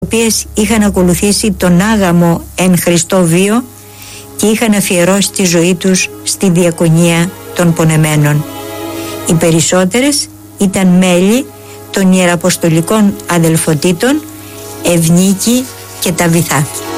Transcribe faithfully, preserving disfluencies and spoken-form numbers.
οποίες είχαν ακολουθήσει τον άγαμο εν Χριστώ βίο και είχαν αφιερώσει τη ζωή τους στη διακονία των πονεμένων. Οι περισσότερες ήταν μέλη των Ιεραποστολικών Αδελφοτήτων Ευνίκη και Ταβιθά.